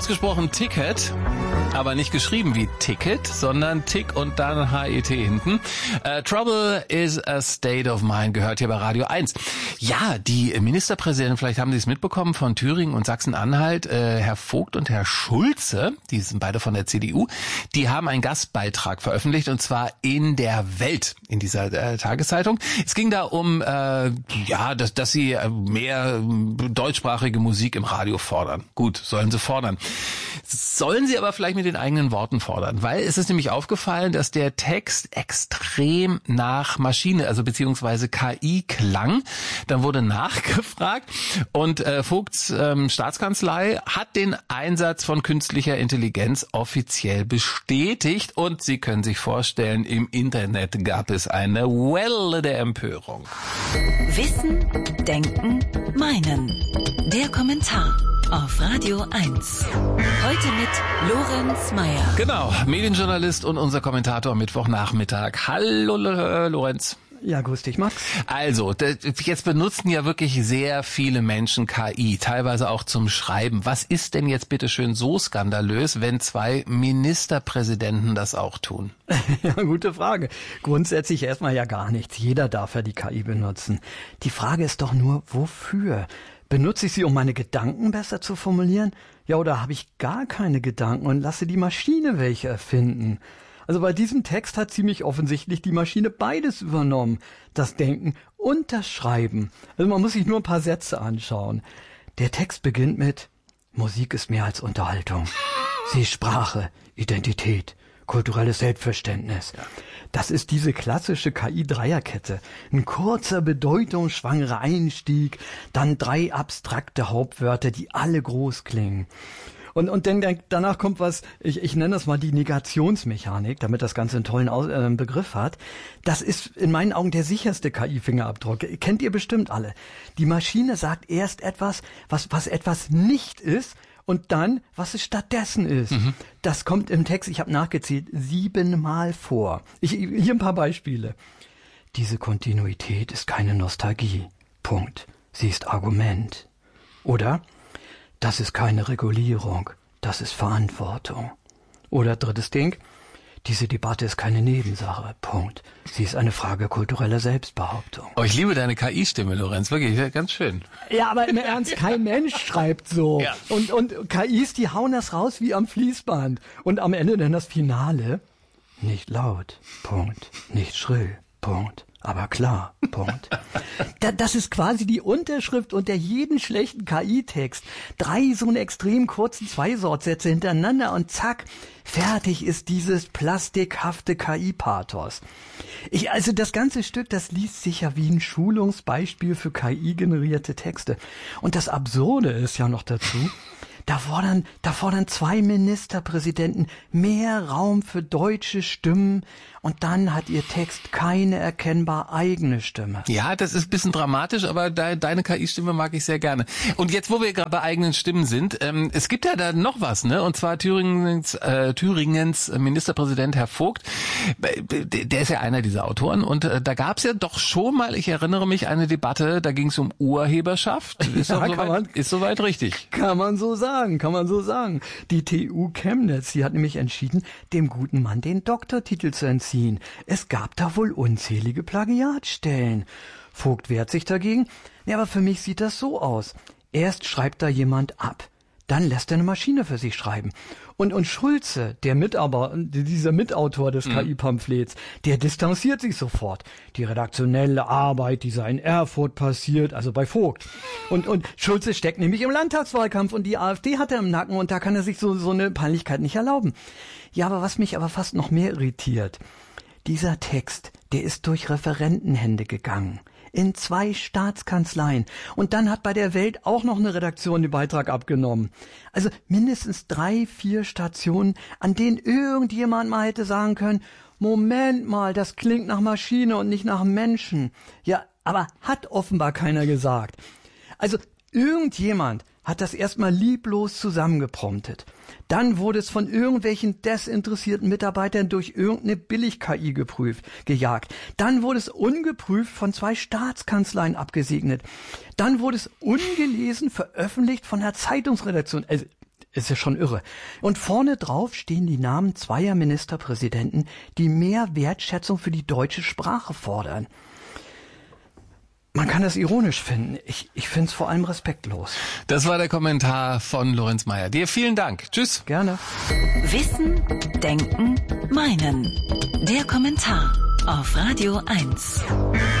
Ausgesprochen Ticket, aber nicht geschrieben wie Ticket, sondern Tick und dann H-E-T hinten. Trouble is a State of Mind gehört hier bei Radio 1. Ja, die Ministerpräsidenten, vielleicht haben Sie es mitbekommen, von Thüringen und Sachsen-Anhalt, Herr Vogt und Herr Schulze, die sind beide von der CDU, die haben einen Gastbeitrag veröffentlicht und zwar in der Welt, in dieser Tageszeitung. Es ging da um, dass sie mehr deutschsprachige Musik im Radio fordern. Gut, sollen sie fordern. Sollen sie aber vielleicht mit den eigenen Worten fordern, weil es ist nämlich aufgefallen, dass der Text extrem nach Maschine, also beziehungsweise KI klang. Dann wurde nachgefragt und Vogts Staatskanzlei hat den Einsatz von künstlicher Intelligenz offiziell bestätigt und Sie können sich vorstellen, im Internet gab es eine Welle der Empörung. Wissen, Denken, Meinen. Der Kommentar auf Radio 1. Heute mit Lorenz Meyer. Genau, Medienjournalist und unser Kommentator am Mittwochnachmittag. Hallo Lorenz. Ja, grüß dich, Max. Also, jetzt benutzen ja wirklich sehr viele Menschen KI, teilweise auch zum Schreiben. Was ist denn jetzt bitte schön so skandalös, wenn 2 Ministerpräsidenten das auch tun? Ja, gute Frage. Grundsätzlich erstmal ja gar nichts. Jeder darf ja die KI benutzen. Die Frage ist doch nur, wofür? Benutze ich sie, um meine Gedanken besser zu formulieren? Ja, oder habe ich gar keine Gedanken und lasse die Maschine welche erfinden? Also bei diesem Text hat ziemlich offensichtlich die Maschine beides übernommen. Das Denken und das Schreiben. Also man muss sich nur ein paar Sätze anschauen. Der Text beginnt mit: Musik ist mehr als Unterhaltung. Sie ist Sprache, Identität, kulturelles Selbstverständnis. Das ist diese klassische KI-Dreierkette. Ein kurzer, bedeutungsschwangerer Einstieg, dann 3 abstrakte Hauptwörter, die alle groß klingen. Und dann danach kommt was, ich nenne das mal die Negationsmechanik, damit das Ganze einen tollen Begriff hat. Das ist in meinen Augen der sicherste KI-Fingerabdruck. Kennt ihr bestimmt alle. Die Maschine sagt erst etwas, was etwas nicht ist, und dann, was es stattdessen ist. Mhm. Das kommt im Text, ich habe nachgezählt, 7-mal vor. Hier ein paar Beispiele. Diese Kontinuität ist keine Nostalgie. Punkt. Sie ist Argument. Oder: Das ist keine Regulierung, das ist Verantwortung. Oder drittes Ding: Diese Debatte ist keine Nebensache. Punkt. Sie ist eine Frage kultureller Selbstbehauptung. Oh, ich liebe deine KI-Stimme, Lorenz. Wirklich, ganz schön. Ja, aber im Ernst, kein Mensch schreibt so. Ja. Und KIs, die hauen das raus wie am Fließband. Und am Ende dann das Finale: Nicht laut. Punkt. Nicht schrill. Punkt. Aber klar, Punkt. Das ist quasi die Unterschrift unter jeden schlechten KI-Text. 3 so eine extrem kurzen Zweisortsätze hintereinander und zack, fertig ist dieses plastikhafte KI-Pathos. Also das ganze Stück, das liest sich ja wie ein Schulungsbeispiel für KI-generierte Texte. Und das Absurde ist ja noch dazu: Da fordern 2 Ministerpräsidenten mehr Raum für deutsche Stimmen und dann hat ihr Text keine erkennbar eigene Stimme. Ja, das ist ein bisschen dramatisch, aber deine KI-Stimme mag ich sehr gerne. Und jetzt, wo wir gerade bei eigenen Stimmen sind, es gibt ja da noch was, ne? Und zwar Thüringens Ministerpräsident Herr Vogt, der ist ja einer dieser Autoren und da gab es ja doch schon mal, ich erinnere mich, eine Debatte, da ging es um Urheberschaft. Ist soweit richtig. Kann man so sagen. Die TU Chemnitz, die hat nämlich entschieden, dem guten Mann den Doktortitel zu entziehen. Es gab da wohl unzählige Plagiatstellen. Vogt wehrt sich dagegen. Ja, aber für mich sieht das so aus: Erst schreibt da jemand ab, dann lässt er eine Maschine für sich schreiben. Und Schulze, dieser Mitautor des KI-Pamphlets, der distanziert sich sofort. Die redaktionelle Arbeit, die sei in Erfurt passiert, also bei Vogt. Und Schulze steckt nämlich im Landtagswahlkampf und die AfD hat er im Nacken und da kann er sich so eine Peinlichkeit nicht erlauben. Ja, aber was mich aber fast noch mehr irritiert: Dieser Text, der ist durch Referentenhände gegangen. In 2 Staatskanzleien. Und dann hat bei der Welt auch noch eine Redaktion den Beitrag abgenommen. Also mindestens 3, 4 Stationen, an denen irgendjemand mal hätte sagen können: Moment mal, das klingt nach Maschine und nicht nach Menschen. Ja, aber hat offenbar keiner gesagt. Also irgendjemand hat das erstmal lieblos zusammengepromptet. Dann wurde es von irgendwelchen desinteressierten Mitarbeitern durch irgendeine Billig-KI gejagt. Dann wurde es ungeprüft von 2 Staatskanzleien abgesegnet. Dann wurde es ungelesen veröffentlicht von der Zeitungsredaktion. Also ist ja schon irre. Und vorne drauf stehen die Namen zweier Ministerpräsidenten, die mehr Wertschätzung für die deutsche Sprache fordern. Man kann das ironisch finden. Ich finde es vor allem respektlos. Das war der Kommentar von Lorenz Meyer. Dir vielen Dank. Tschüss. Gerne. Wissen, Denken, Meinen. Der Kommentar auf Radio 1.